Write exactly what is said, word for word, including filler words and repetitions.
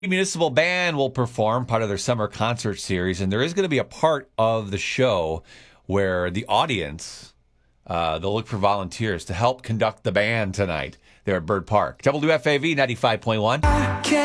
Municipal Band will perform part of their summer concert series, and there is going to be a part of the show where the audience, uh, they'll look for volunteers to help conduct the band tonight there at Bird Park. W F A V ninety-five point one.